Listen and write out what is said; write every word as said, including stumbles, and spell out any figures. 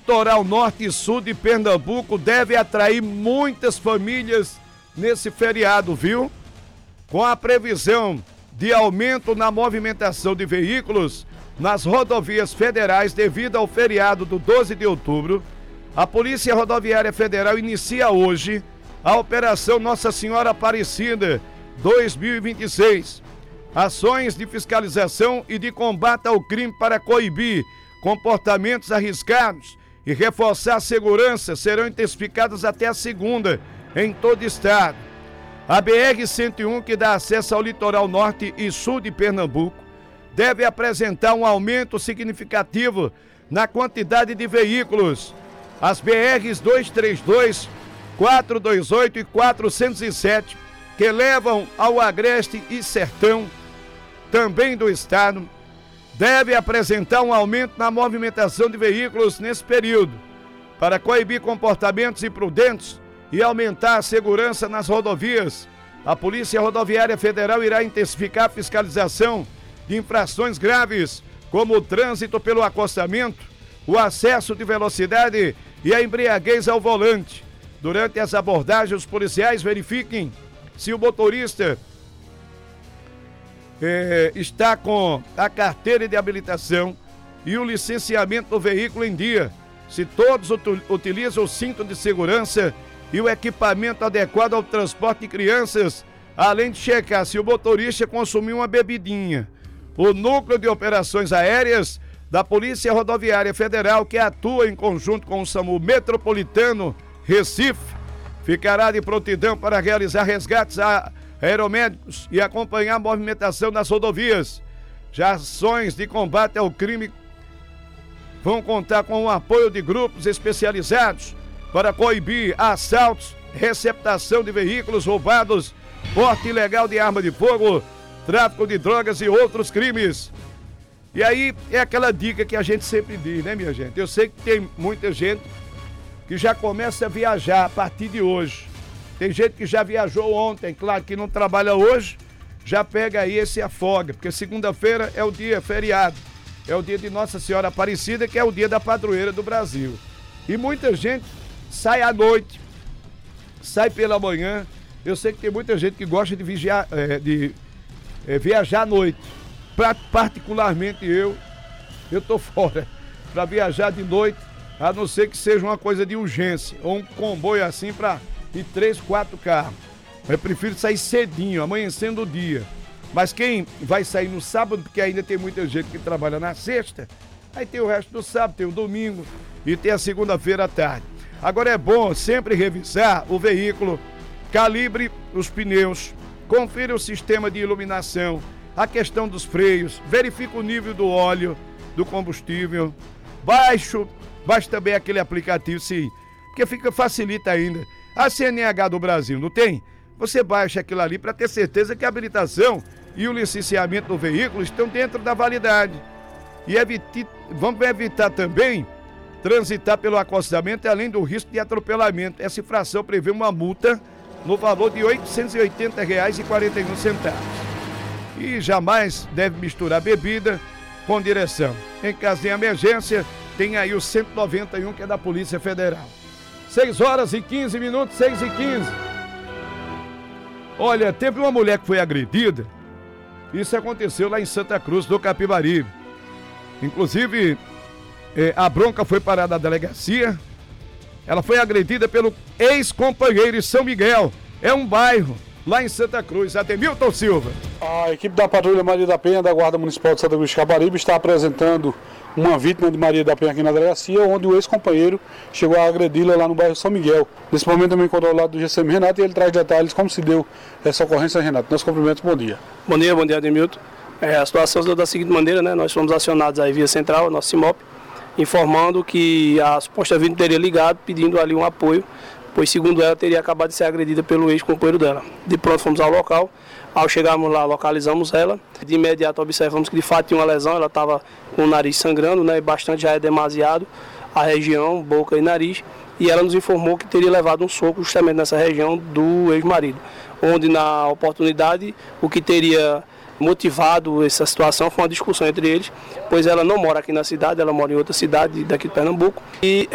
litoral norte e sul de Pernambuco deve atrair muitas famílias nesse feriado, viu? Com a previsão de aumento na movimentação de veículos nas rodovias federais devido ao feriado do doze de outubro, a Polícia Rodoviária Federal inicia hoje a Operação Nossa Senhora Aparecida dois mil e vinte e seis. Ações de fiscalização e de combate ao crime para coibir comportamentos arriscados e reforçar a segurança serão intensificadas até a segunda em todo o estado. A B R cento e um, que dá acesso ao litoral norte e sul de Pernambuco, deve apresentar um aumento significativo na quantidade de veículos. As B Rs duzentos e trinta e dois, quatrocentos e vinte e oito e quatrocentos e sete, que levam ao Agreste e Sertão, também do estado, deve apresentar um aumento na movimentação de veículos nesse período, para coibir comportamentos imprudentes e aumentar a segurança nas rodovias. A Polícia Rodoviária Federal irá intensificar a fiscalização de infrações graves, como o trânsito pelo acostamento, o excesso de velocidade e a embriaguez ao volante. Durante as abordagens, os policiais verifiquem se o motorista eh, está com a carteira de habilitação e o licenciamento do veículo em dia, se todos utilizam o cinto de segurança e o equipamento adequado ao transporte de crianças, além de checar se o motorista consumiu uma bebidinha. O Núcleo de Operações Aéreas da Polícia Rodoviária Federal, que atua em conjunto com o SAMU Metropolitano Recife, ficará de prontidão para realizar resgates aeromédicos e acompanhar a movimentação das rodovias. Já ações de combate ao crime vão contar com o apoio de grupos especializados para coibir assaltos, receptação de veículos roubados, porte ilegal de arma de fogo, tráfico de drogas e outros crimes. E aí é aquela dica que a gente sempre diz, né, minha gente? Eu sei que tem muita gente que já começa a viajar a partir de hoje. Tem gente que já viajou ontem, claro que não trabalha hoje, já pega aí esse afoga, porque segunda-feira é o dia feriado, é o dia de Nossa Senhora Aparecida, que é o dia da padroeira do Brasil. E muita gente sai à noite, sai pela manhã. Eu sei que tem muita gente que gosta de, vigiar, é, de é, viajar à noite. Pra, particularmente eu, eu tô fora para viajar de noite, a não ser que seja uma coisa de urgência, ou um comboio assim para ir três, quatro carros. Eu prefiro sair cedinho, amanhecendo o dia. Mas quem vai sair no sábado, porque ainda tem muita gente que trabalha na sexta, aí tem o resto do sábado, tem o domingo e tem a segunda-feira à tarde. Agora é bom sempre revisar o veículo, calibre os pneus, confira o sistema de iluminação, a questão dos freios, verifica o nível do óleo, do combustível, baixo, baixe também aquele aplicativo, sim, porque fica, facilita ainda. A C N H do Brasil, não tem? Você baixa aquilo ali para ter certeza que a habilitação e o licenciamento do veículo estão dentro da validade. E evite, vamos evitar também transitar pelo acostamento, além do risco de atropelamento. Essa infração prevê uma multa no valor de oitocentos e oitenta reais e quarenta e um centavos. E jamais deve misturar bebida com direção. Em caso de emergência, tem aí o cento e noventa e um, que é da Polícia Federal. seis horas e quinze minutos, seis e quinze. Olha, teve uma mulher que foi agredida. Isso aconteceu lá em Santa Cruz do Capibaribe. Inclusive, eh, a bronca foi parada na delegacia. Ela foi agredida pelo ex-companheiro em São Miguel. É um bairro lá em Santa Cruz. Ademilton Silva. A equipe da Patrulha Maria da Penha, da Guarda Municipal de Santa Cruz de Capibaribe, está apresentando uma vítima de Maria da Penha aqui na delegacia, onde o ex-companheiro chegou a agredi-la lá no bairro São Miguel. Nesse momento eu me encontro ao lado do G C M Renato e ele traz detalhes como se deu essa ocorrência, Renato. Nosso cumprimento, bom dia. Bom dia, bom dia, Ademilton. É, a situação se deu da seguinte maneira, né? Nós fomos acionados aí via central, nosso CIMOP, informando que a suposta vítima teria ligado pedindo ali um apoio, pois segundo ela teria acabado de ser agredida pelo ex-companheiro dela. De pronto fomos ao local. Ao chegarmos lá, localizamos ela. De imediato observamos que de fato tinha uma lesão, ela estava com o nariz sangrando, né? Bastante, já é demasiado a região, boca e nariz. E ela nos informou que teria levado um soco justamente nessa região do ex-marido. Onde na oportunidade o que teria motivado essa situação foi uma discussão entre eles, pois ela não mora aqui na cidade, ela mora em outra cidade daqui de Pernambuco. E